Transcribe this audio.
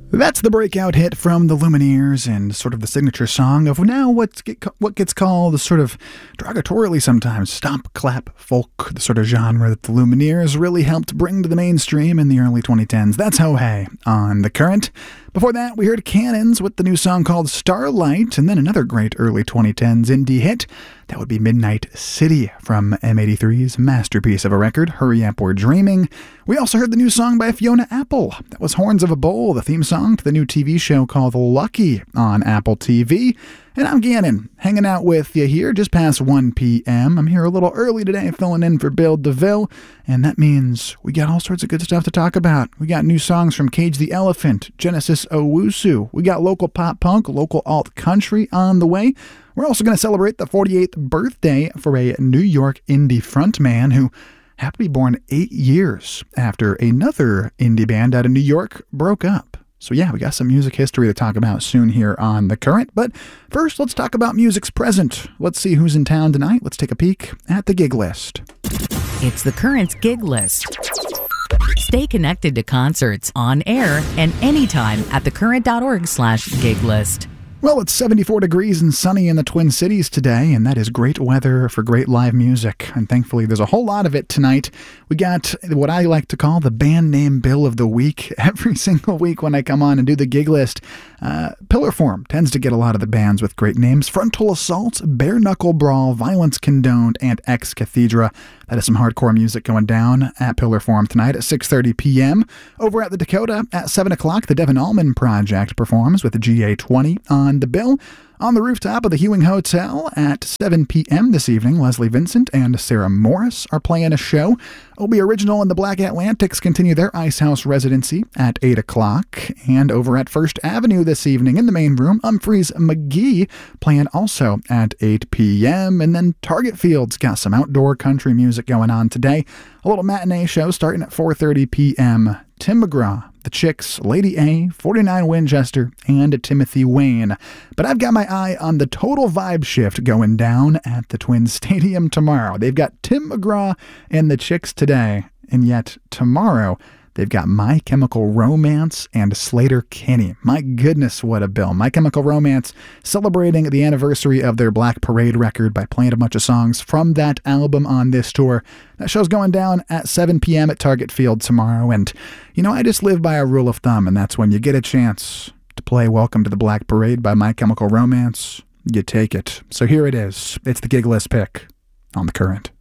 That's the breakout hit from the Lumineers and sort of the signature song of now what gets called the sort of derogatorily sometimes stomp clap folk, the sort of genre that the Lumineers really helped bring to the mainstream in the early 2010s. That's Ho Hey on The Current. Before that, we heard Cannons with the new song called Starlight, and then another great early 2010s indie hit. That would be Midnight City from M83's masterpiece of a record, Hurry Up, We're Dreaming. We also heard the new song by Fiona Apple. That was Horns of a Bull, the theme song to the new TV show called Lucky on Apple TV. And I'm Gannon, hanging out with you here just past 1 p.m. I'm here a little early today, filling in for Bill DeVille, and that means we got all sorts of good stuff to talk about. We got new songs from Cage the Elephant, Genesis Owusu. We got local pop punk, local alt country on the way. We're also going to celebrate the 48th birthday for a New York indie frontman who happened to be born 8 years after another indie band out of New York broke up. So yeah, we got some music history to talk about soon here on The Current. But first, let's talk about music's present. Let's see who's in town tonight. Let's take a peek at the gig list. It's The Current's gig list. Stay connected to concerts on air and anytime at thecurrent.org/gig list. Well, it's 74 degrees and sunny in the Twin Cities today, and that is great weather for great live music. And thankfully, there's a whole lot of it tonight. We got what I like to call the band name bill of the week. Every single week when I come on and do the gig list, Pillarform tends to get a lot of the bands with great names. Frontal Assault, Bare Knuckle Brawl, Violence Condoned, and Ex Cathedra. That is some hardcore music going down at Pillarform tonight at 6:30 p.m. Over at the Dakota at 7 o'clock, the Devon Allman Project performs with the GA20 on the bill. On the rooftop of the Hewing Hotel at 7 p.m. this evening, Leslie Vincent and Sarah Morris are playing a show. Obi Original and the Black Atlantics continue their Ice House residency at 8 o'clock. And over at First Avenue this evening in the main room, Humphreys McGee playing also at 8 p.m. And then Target Field's got some outdoor country music going on today. A little matinee show starting at 4:30 p.m. Tim McGraw, The Chicks, Lady A, 49 Winchester, and Timothy Wayne. But I've got my eye on the Total Vibe Shift going down at the Twin Stadium tomorrow. They've got Tim McGraw and The Chicks today, and yet tomorrow they've got My Chemical Romance and Sleater-Kinney. My goodness, what a bill. My Chemical Romance celebrating the anniversary of their Black Parade record by playing a bunch of songs from that album on this tour. That show's going down at 7 p.m. at Target Field tomorrow. And, you know, I just live by a rule of thumb, and that's when you get a chance to play Welcome to the Black Parade by My Chemical Romance, you take it. So here it is. It's the gig list pick on The Current.